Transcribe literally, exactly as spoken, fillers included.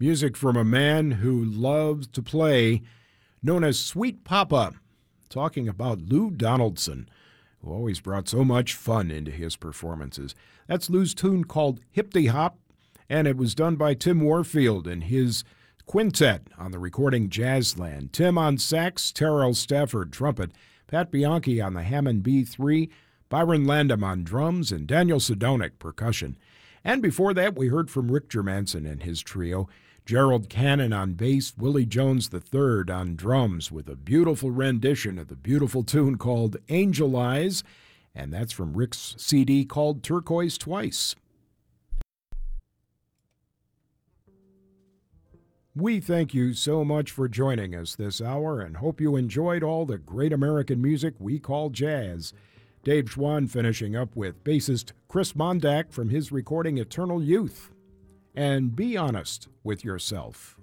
Music from a man who loves to play, known as Sweet Papa, talking about Lou Donaldson, who always brought so much fun into his performances. That's Lou's tune called Hip-de Hop, and it was done by Tim Warfield and his quintet on the recording Jazzland. Tim on sax, Terrell Stafford trumpet, Pat Bianchi on the Hammond B three, Byron Landam on drums, and Daniel Sedonic percussion. And before that, we heard from Rick Germanson and his trio, Gerald Cannon on bass, Willie Jones the third on drums, with a beautiful rendition of the beautiful tune called Angel Eyes, and that's from Rick's C D called Turquoise Twice. We thank you so much for joining us this hour and hope you enjoyed all the great American music we call jazz. Dave Schwann finishing up with bassist Chris Mondak from his recording Eternal Youth. And be honest with yourself.